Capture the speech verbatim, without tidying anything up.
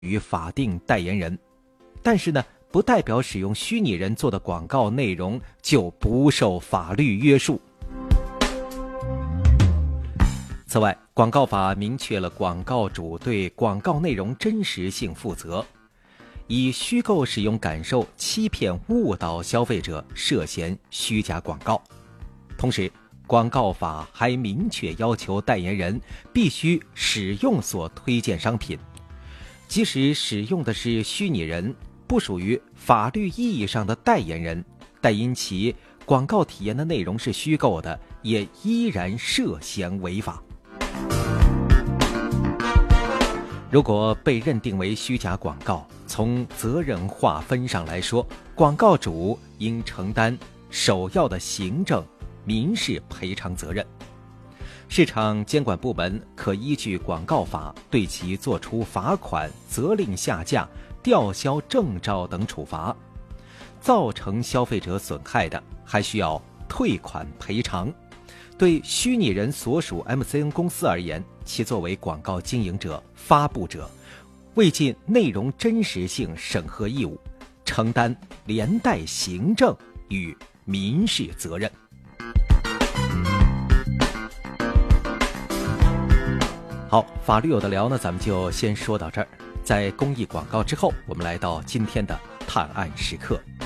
于法定代言人，但是呢，不代表使用虚拟人做的广告内容就不受法律约束。此外，广告法明确了广告主对广告内容真实性负责，以虚构使用感受欺骗误导消费者涉嫌虚假广告。同时，广告法还明确要求代言人必须使用所推荐商品，即使使用的是虚拟人，不属于法律意义上的代言人，但因其广告体验的内容是虚构的，也依然涉嫌违法。如果被认定为虚假广告，从责任划分上来说，广告主应承担首要的行政、民事赔偿责任。市场监管部门可依据广告法对其作出罚款、责令下架、吊销证照等处罚。造成消费者损害的，还需要退款赔偿。对虚拟人所属 M C N 公司而言，其作为广告经营者、发布者，未尽内容真实性审核义务，承担连带行政与民事责任。好，法律有的聊呢，咱们就先说到这儿。在公益广告之后，我们来到今天的探案时刻。